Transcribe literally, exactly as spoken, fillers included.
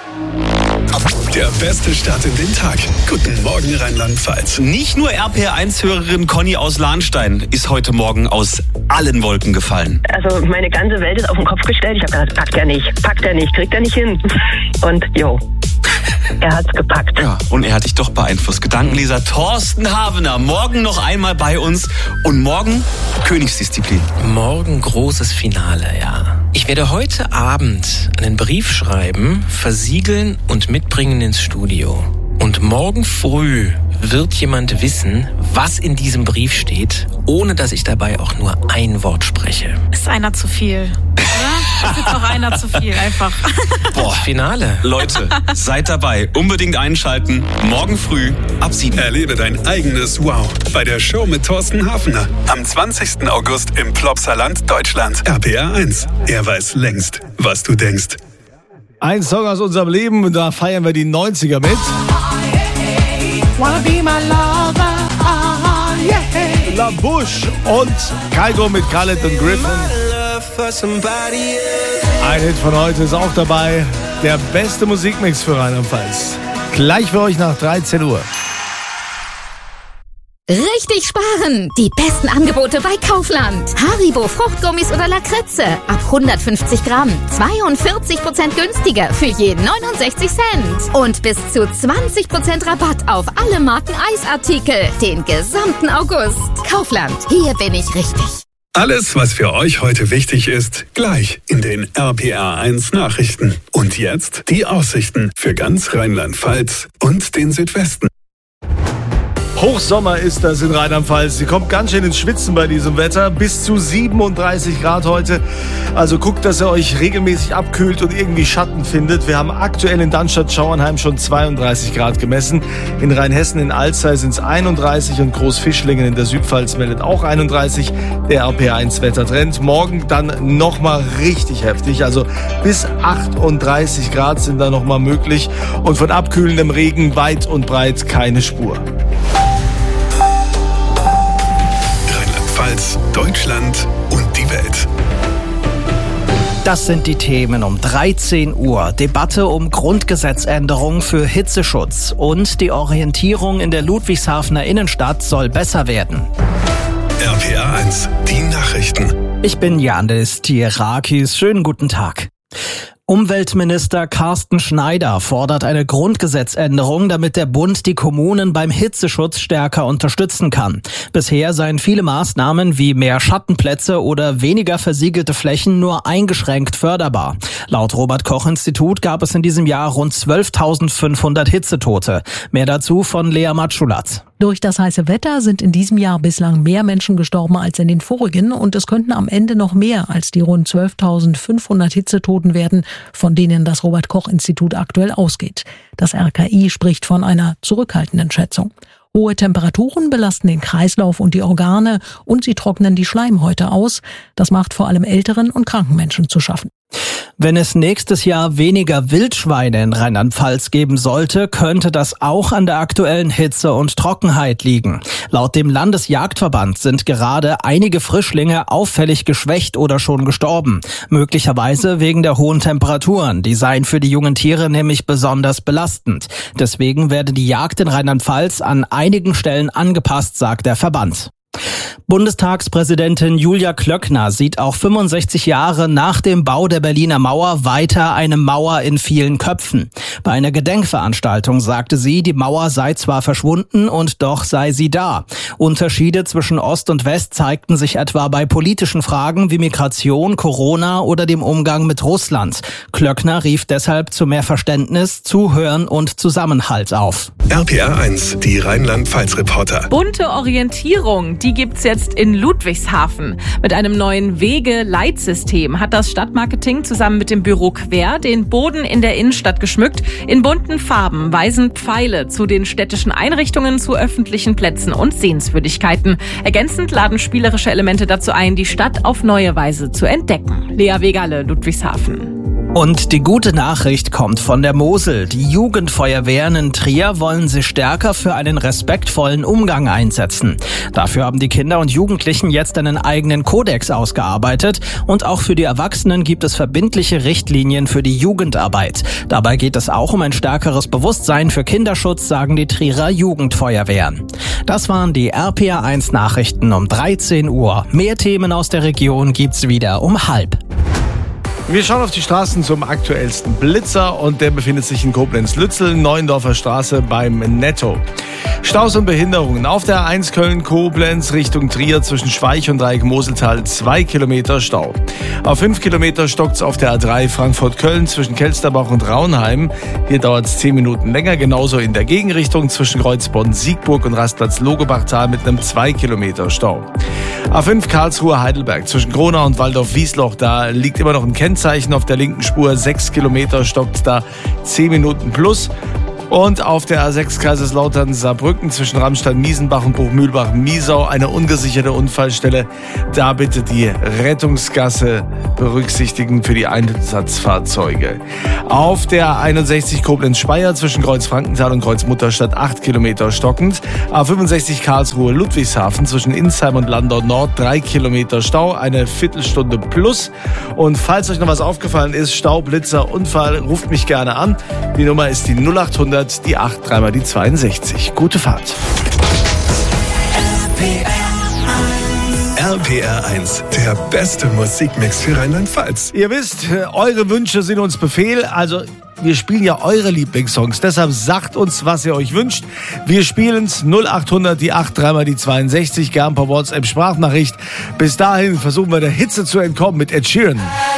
Der beste Start in den Tag. Guten Morgen Rheinland-Pfalz. Nicht nur R P R eins Hörerin Conny aus Lahnstein ist heute Morgen aus allen Wolken gefallen. Also meine ganze Welt ist auf den Kopf gestellt. Ich habe gedacht, packt er nicht, packt er nicht, kriegt er nicht hin. Und jo, er hat's gepackt. Ja, und er hat dich doch beeinflusst. Gedankenleser Thorsten Havener, morgen noch einmal bei uns und morgen Königsdisziplin. Morgen großes Finale, ja. Ich werde heute Abend einen Brief schreiben, versiegeln und mitbringen ins Studio. Und morgen früh wird jemand wissen, was in diesem Brief steht, ohne dass ich dabei auch nur ein Wort spreche. Ist einer zu viel, oder? Ist jetzt auch einer zu viel, einfach. Boah, Finale. Leute, seid dabei. Unbedingt einschalten. Morgen früh ab sieben. Erlebe dein eigenes Wow bei der Show mit Thorsten Hafner. Am zwanzigsten August im Plopsaland, Deutschland. R P R eins. Er weiß längst, was du denkst. Ein Song aus unserem Leben und da feiern wir die neunziger mit. Wanna be my lover, ah, yeah. La Bouche und Kygo mit Khaled und Griffin. Ein Hit von heute ist auch dabei. Der beste Musikmix für Rheinland-Pfalz. Gleich für euch nach dreizehn Uhr. Richtig sparen! Die besten Angebote bei Kaufland. Haribo Fruchtgummis oder Lakritze ab hundertfünfzig Gramm. zweiundvierzig Prozent günstiger für je neunundsechzig Cent. Und bis zu zwanzig Prozent Rabatt auf alle Marken Eisartikel. Den gesamten August. Kaufland. Hier bin ich richtig. Alles, was für euch heute wichtig ist, gleich in den R P R eins Nachrichten. Und jetzt die Aussichten für ganz Rheinland-Pfalz und den Südwesten. Hochsommer ist das in Rheinland-Pfalz. Sie kommt ganz schön ins Schwitzen bei diesem Wetter. Bis zu siebenunddreißig Grad heute. Also guckt, dass ihr euch regelmäßig abkühlt und irgendwie Schatten findet. Wir haben aktuell in Dannstatt-Schauernheim schon zweiunddreißig Grad gemessen. In Rheinhessen in Alzey sind es einunddreißig und Großfischlingen in der Südpfalz meldet auch einunddreißig. Der R P R eins Wettertrend. Morgen dann nochmal richtig heftig. Also bis achtunddreißig Grad sind da nochmal möglich. Und von abkühlendem Regen weit und breit keine Spur. Deutschland und die Welt. Das sind die Themen um dreizehn Uhr. Debatte um Grundgesetzänderung für Hitzeschutz. Und die Orientierung in der Ludwigshafener Innenstadt soll besser werden. R P R eins, die Nachrichten. Ich bin Yandis Tierakis. Schönen guten Tag. Umweltminister Carsten Schneider fordert eine Grundgesetzänderung, damit der Bund die Kommunen beim Hitzeschutz stärker unterstützen kann. Bisher seien viele Maßnahmen wie mehr Schattenplätze oder weniger versiegelte Flächen nur eingeschränkt förderbar. Laut Robert-Koch-Institut gab es in diesem Jahr rund zwölftausendfünfhundert Hitzetote. Mehr dazu von Lea Matschulatz. Durch das heiße Wetter sind in diesem Jahr bislang mehr Menschen gestorben als in den vorigen und es könnten am Ende noch mehr als die rund zwölftausendfünfhundert Hitzetoten werden, von denen das Robert-Koch-Institut aktuell ausgeht. Das R K I spricht von einer zurückhaltenden Schätzung. Hohe Temperaturen belasten den Kreislauf und die Organe und sie trocknen die Schleimhäute aus. Das macht vor allem älteren und kranken Menschen zu schaffen. Wenn es nächstes Jahr weniger Wildschweine in Rheinland-Pfalz geben sollte, könnte das auch an der aktuellen Hitze und Trockenheit liegen. Laut dem Landesjagdverband sind gerade einige Frischlinge auffällig geschwächt oder schon gestorben. Möglicherweise wegen der hohen Temperaturen. Die seien für die jungen Tiere nämlich besonders belastend. Deswegen werde die Jagd in Rheinland-Pfalz an einigen Stellen angepasst, sagt der Verband. Bundestagspräsidentin Julia Klöckner sieht auch fünfundsechzig Jahre nach dem Bau der Berliner Mauer weiter eine Mauer in vielen Köpfen. Bei einer Gedenkveranstaltung sagte sie, die Mauer sei zwar verschwunden und doch sei sie da. Unterschiede zwischen Ost und West zeigten sich etwa bei politischen Fragen wie Migration, Corona oder dem Umgang mit Russland. Klöckner rief deshalb zu mehr Verständnis, Zuhören und Zusammenhalt auf. R P R eins, die Rheinland-Pfalz-Reporter. Bunte Orientierung, die gibt's jetzt in Ludwigshafen. Mit einem neuen Wege-Leitsystem hat das Stadtmarketing zusammen mit dem Büro Quer den Boden in der Innenstadt geschmückt. In bunten Farben weisen Pfeile zu den städtischen Einrichtungen, zu öffentlichen Plätzen und Sehenswürdigkeiten. Ergänzend laden spielerische Elemente dazu ein, die Stadt auf neue Weise zu entdecken. Lea Wegerle, Ludwigshafen. Und die gute Nachricht kommt von der Mosel. Die Jugendfeuerwehren in Trier wollen sich stärker für einen respektvollen Umgang einsetzen. Dafür haben die Kinder und Jugendlichen jetzt einen eigenen Kodex ausgearbeitet. Und auch für die Erwachsenen gibt es verbindliche Richtlinien für die Jugendarbeit. Dabei geht es auch um ein stärkeres Bewusstsein für Kinderschutz, sagen die Trierer Jugendfeuerwehren. Das waren die R P R eins Nachrichten um dreizehn Uhr. Mehr Themen aus der Region gibt's wieder um halb. Wir schauen auf die Straßen zum aktuellsten Blitzer und der befindet sich in Koblenz-Lützel, Neuendorfer Straße beim Netto. Staus und Behinderungen auf der A eins Köln-Koblenz Richtung Trier zwischen Schweich und Dreieck-Moseltal zwei Kilometer Stau. Auf fünf Kilometer stockt's auf der A drei Frankfurt-Köln zwischen Kelsterbach und Raunheim. Hier dauert's zehn Minuten länger, genauso in der Gegenrichtung zwischen Kreuzbonn-Siegburg und Rastplatz Logebachtal mit einem zwei Kilometer Stau. A fünf Karlsruhe-Heidelberg zwischen Gronau und Waldorf-Wiesloch, da liegt immer noch ein Kennzeichen auf der linken Spur, sechs Kilometer stockt's da, zehn Minuten plus. Und auf der A sechs Kaiserslautern-Saarbrücken zwischen Ramstein-Miesenbach und Buchmühlbach-Miesau eine ungesicherte Unfallstelle. Da bitte die Rettungsgasse berücksichtigen für die Einsatzfahrzeuge. Auf der einundsechzig Koblenz-Speyer zwischen Kreuz-Frankenthal und Kreuz-Mutterstadt acht Kilometer stockend. A fünfundsechzig Karlsruhe-Ludwigshafen zwischen Insheim und Landau Nord drei Kilometer Stau, eine Viertelstunde plus. Und falls euch noch was aufgefallen ist, Stau, Blitzer, Unfall, ruft mich gerne an. Die Nummer ist die null achthundert, die acht, dreimal die zweiundsechzig. Gute Fahrt. R P R eins, der beste Musikmix für Rheinland-Pfalz. Ihr wisst, eure Wünsche sind uns Befehl, also wir spielen ja eure Lieblingssongs, deshalb sagt uns, was ihr euch wünscht. Wir spielen's null achthundert, die acht, dreimal die zweiundsechzig, gern per WhatsApp Sprachnachricht. Bis dahin versuchen wir der Hitze zu entkommen mit Ed Sheeran.